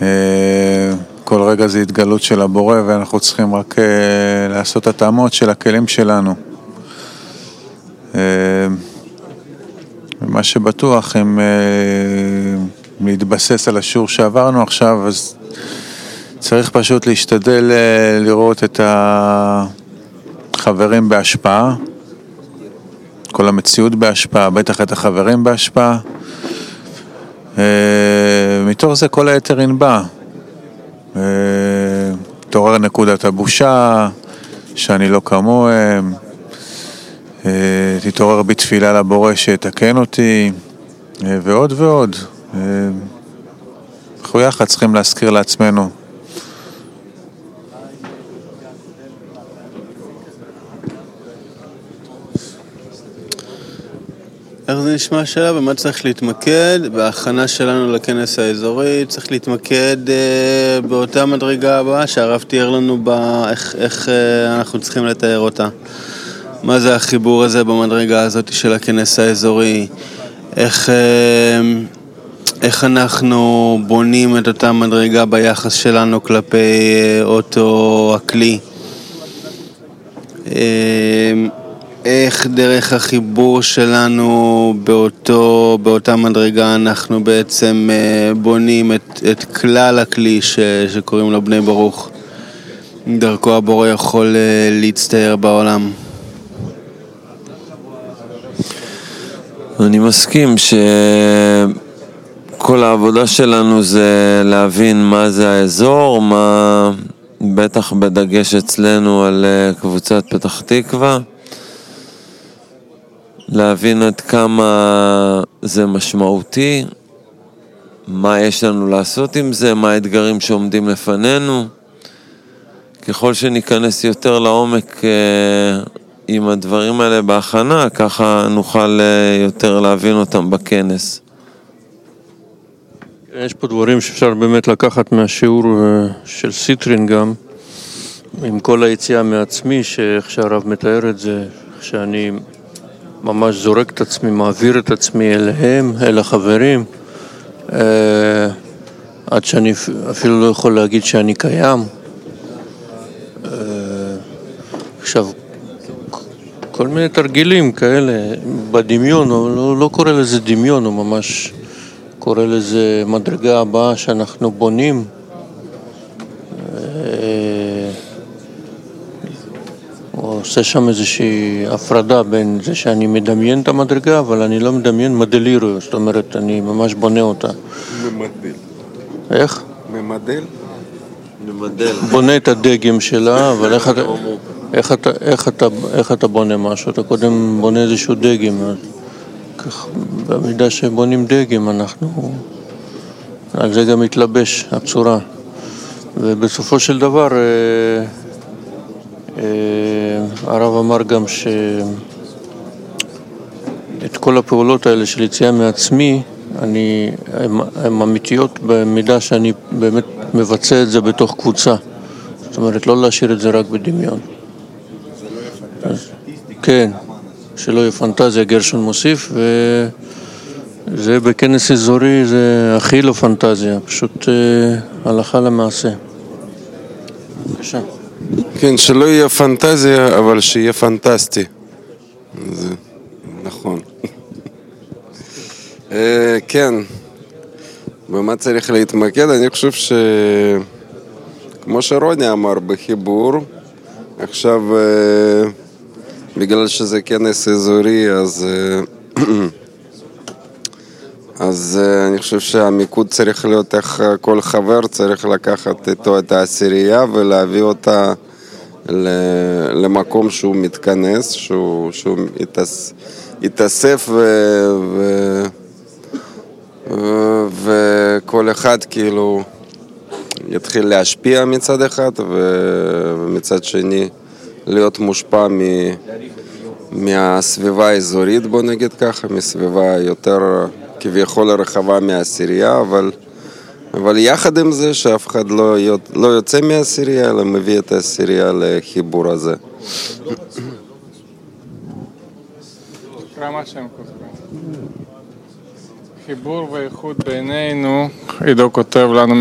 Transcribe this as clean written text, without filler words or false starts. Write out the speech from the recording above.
כל רגע זה התגלות של הבורא, ואנחנו צריכים רק לעשות התאמות של הכלים שלנו. ומה שבטוח, אם להתבסס על השיעור שעברנו עכשיו, אז צריך פשוט להשתדל לראות את החברים בהשפעה, כל המציאות בהשפעה, בטח את החברים בהשפעה. מתוך זה כל היתר ינבע. תעורר נקודת הבושה, שאני לא כמוהם, תתעורר בתפילה לבורא שיתקן אותי, ועוד ועוד. אנחנו יחד צריכים להזכיר לעצמנו. איך זה נשמע השאלה? במה צריך להתמקד? בהכנה שלנו לכנס האזורי צריך להתמקד באותה מדרגה הבאה שהרב תיאר לנו איך אנחנו צריכים לתאר אותה. מה זה החיבור הזה במדרגה הזאת של הכנס האזורי? איך אנחנו בונים את אותה מדרגה ביחס שלנו כלפי אותו הכלי? איך דרך החיבור שלנו באותה מדרגה אנחנו בעצם בונים את כלל הכלי שקוראים לו בני ברוך. דרכו הבורא יכול להצטייר בעולם. אני מסכים שכל העבודה שלנו זה להבין מה זה האזור, בטח בדגש אצלנו על קבוצת פתח תקווה, להבין עד כמה זה משמעותי, מה יש לנו לעשות עם זה, מה האתגרים שעומדים לפנינו. ככל שניכנס יותר לעומק עם הדברים האלה בהכנה, ככה נוכל יותר להבין אותם בכנס. יש פה דברים שאפשר באמת לקחת מהשיעור של סיטרין גם, עם כל היציאה מעצמי, שאיך שהרב מתאר את זה, שאני ממש זורק את עצמי, מעביר את עצמי אליהם, אל החברים, עד שאני אפילו לא יכול להגיד שאני קיים. עכשיו, כל מיני תרגילים כאלה, בדמיון, הוא לא קורא לזה דמיון, הוא ממש קורא לזה מדרגה הבאה שאנחנו בונים. הוא עושה שם איזושהי הפרדה בין זה שאני מדמיין את המדרגה, אבל אני לא מדמיין מדלירו, זאת אומרת, אני ממש בונה אותה. ממדל. איך? ממדל? ממדל. בונה את הדגם שלה, אבל איך אתה בונה משהו? אתה קודם בונה איזשהו דגם. כך, במידה שבונים דגם, אנחנו על זה גם מתלבש הצורה. ובסופו של דבר הרב אמר גם שאת כל הפעולות האלה של יציאה מעצמי, הן אמיתיות במידה שאני באמת מבצע את זה בתוך קבוצה. זאת אומרת, לא להשאיר את זה רק בדמיון. כן, שלא יהיה פנטזיה, גרשון מוסיף, וזה בכנס אזורי, זה הכי לא פנטזיה, פשוט הלכה למעשה. בבקשה. כן, שלא יהיה פנטזיה, אבל שיהיה פנטסטי. זה נכון. כן, במה צריך להתמקד? אני חושב כמו שרוני אמר בחיבור, עכשיו בגלל שזה כנס אזורי, אז אני חושב שהמיקוד צריך להיות איך כל חבר צריך לקחת איתו את העשירייה ולהביא אותה למקום שהוא מתכנס, שהוא יתאסף וכל אחד כאילו יתחיל להשפיע מצד אחד ומצד שני להיות מושפע מהסביבה האזורית, בוא נגיד ככה, מסביבה יותר כביכול רחבה מהעשירייה, אבל יחד עם זה שאף אחד לא יוצא מהעשירייה, אלא מביא את העשירייה לחיבור הזה. חיבור ואיכות בינינו, עידו כותב לנו